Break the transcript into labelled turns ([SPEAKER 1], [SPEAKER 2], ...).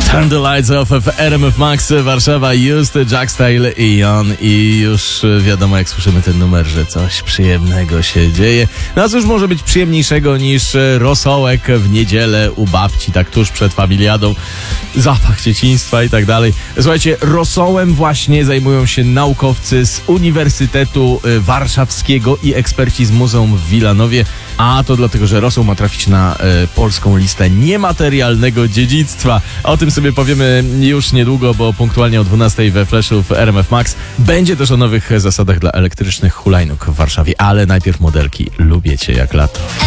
[SPEAKER 1] Turn the Lights Off w RMF Max Warszawa, Just, Jack Style i Jon. I już wiadomo, jak słyszymy ten numer, że coś przyjemnego się dzieje. No a cóż może być przyjemniejszego niż rosołek w niedzielę u babci, tak tuż przed familiadą, zapach dzieciństwa i tak dalej. Słuchajcie, rosołem właśnie zajmują się naukowcy z Uniwersytetu Warszawskiego i eksperci z Muzeum w Wilanowie, a to dlatego, że rosół ma trafić na polską listę niematerialnego dziedzictwa. O tym sobie powiemy już niedługo, bo punktualnie o 12:00 we Flashu w RMF Max. Będzie też o nowych zasadach dla elektrycznych hulajnóg w Warszawie, ale najpierw modelki. Lubię cię jak lato.